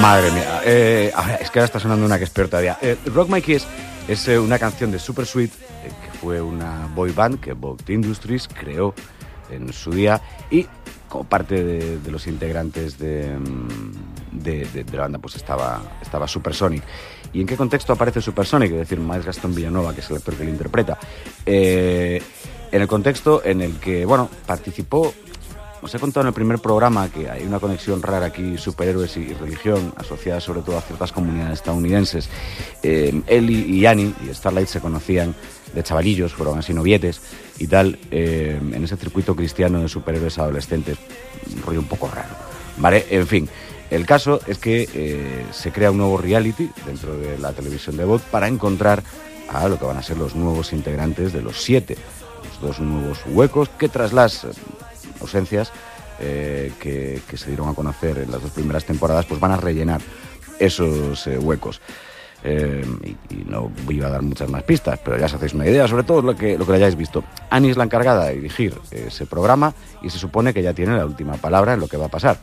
Madre mía. Ahora, es que ahora está sonando una que es peor todavía. Rock My Kiss es una canción de Super Sweet, que fue una boy band que Boat Industries creó en su día, y como parte de los integrantes de la banda pues estaba Supersonic. ¿Y en qué contexto aparece Supersonic? Es decir, Miles Gastón Villanueva, que es el actor que lo interpreta. En el contexto en el que, bueno, participó. Os he contado en el primer programa que hay una conexión rara aquí, superhéroes y religión, asociada sobre todo a ciertas comunidades estadounidenses. Él y Annie y Starlight se conocían de chavalillos, fueron así novietes y tal, en ese circuito cristiano de superhéroes adolescentes, un rollo un poco raro, ¿vale? En fin, el caso es que se crea un nuevo reality dentro de la televisión de Boat para encontrar a lo que van a ser los nuevos integrantes de los 7, los dos nuevos huecos que tras las ausencias que se dieron a conocer en las 2 primeras temporadas, pues van a rellenar esos huecos. Y no voy a dar muchas más pistas, pero ya os hacéis una idea, sobre todo lo que hayáis visto. Annie es la encargada de dirigir ese programa y se supone que ya tiene la última palabra en lo que va a pasar.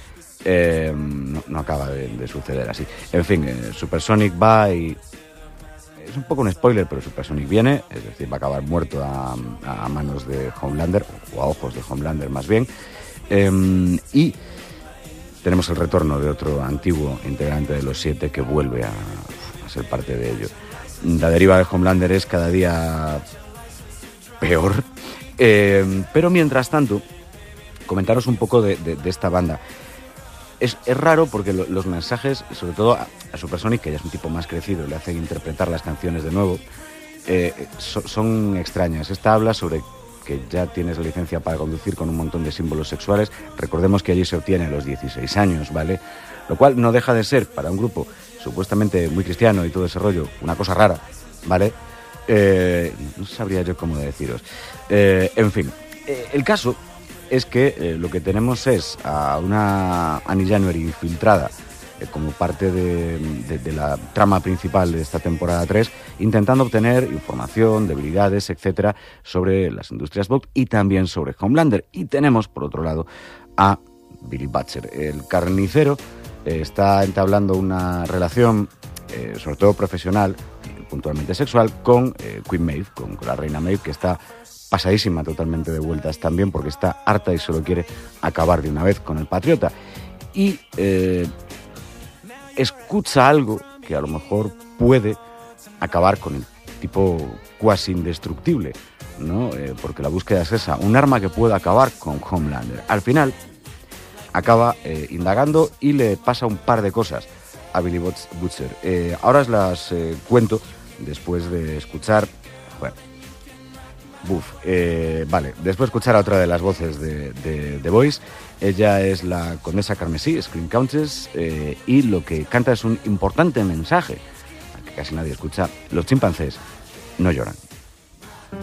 No acaba de suceder así. En fin, Supersonic va y... Es un poco un spoiler, pero Supersonic viene, es decir, va a acabar muerto a manos de Homelander, o a ojos de Homelander más bien, y tenemos el retorno de otro antiguo integrante de los 7 que vuelve a ser parte de ello. La deriva de Homelander es cada día peor, pero mientras tanto, comentaros un poco de esta banda. Es raro porque los mensajes, sobre todo a Supersonic, que ya es un tipo más crecido, le hacen interpretar las canciones de nuevo, son extrañas. Esta habla sobre que ya tienes la licencia para conducir con un montón de símbolos sexuales. Recordemos que allí se obtiene a los 16 años, ¿vale? Lo cual no deja de ser, para un grupo supuestamente muy cristiano y todo ese rollo, una cosa rara, ¿vale? No sabría yo cómo deciros. En fin, el caso es que lo que tenemos es a una Annie January infiltrada como parte de la trama principal de esta temporada 3, intentando obtener información, debilidades, etcétera, sobre las industrias Boat y también sobre Homelander. Y tenemos, por otro lado, a Billy Butcher, el carnicero. Está entablando una relación, sobre todo profesional, puntualmente sexual, con Queen Maeve, con la reina Maeve, que está pasadísima totalmente de vueltas también, porque está harta y solo quiere acabar de una vez con el patriota. Y escucha algo que a lo mejor puede acabar con el tipo cuasi indestructible, ¿no? Porque la búsqueda es esa, un arma que pueda acabar con Homelander. Al final acaba indagando y le pasa un par de cosas a Billy Butcher. Ahora os las cuento después de escuchar... Bueno, vale, después de escuchar a otra de las voces de The Voice. Ella es la condesa Carmesí, Scream Countess, y lo que canta es un importante mensaje que casi nadie escucha: los chimpancés no lloran.